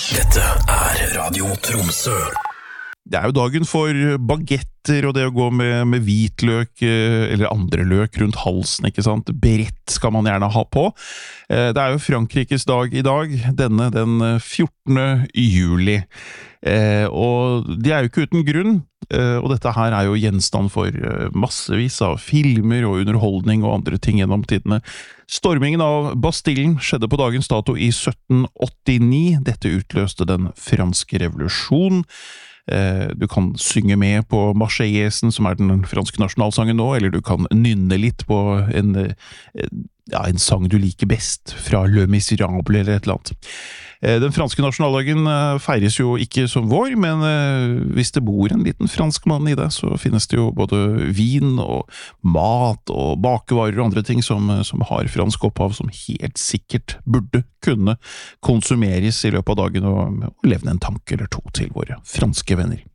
Dette Radio Tromsø. Det jo dagen for bagetter og det å gå med hvitløk eller andre løk rundt halsen, ikke sant? Brett skal man gjerne ha på. Det jo Frankrikes dag i dag, den 14. juli. Og de jo ikke uten grunn, og dette her jo gjenstand for massevis av filmer og underholdning og andre ting gjennom tidene. Stormingen av Bastillen skjedde på dagens dato i 1789. Dette utløste den franske revolusjon. Du kan synge med på Marseillaisen, som den franske nasjonalsangen nå, eller du kan nynne litt på en sang du liker best, fra Le Miserable eller et eller annet. Den franske nasjonaldagen feires jo ikke som vår, men hvis det bor en liten franskmann i det, så finnes det jo både vin og mat og bakevarer og andre ting som har fransk opphav, som helt sikkert burde kunne konsumeres i løpet av dagen og levne en tanke eller to til våre franske venner.